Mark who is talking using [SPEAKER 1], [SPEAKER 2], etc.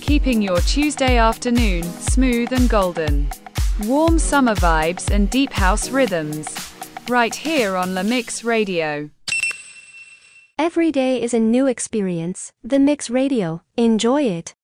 [SPEAKER 1] keeping your Tuesday afternoon smooth and golden. Warm summer vibes and deep house rhythms. Right here on La Mix Radio.
[SPEAKER 2] Every day is a new experience. The Mix Radio. Enjoy it.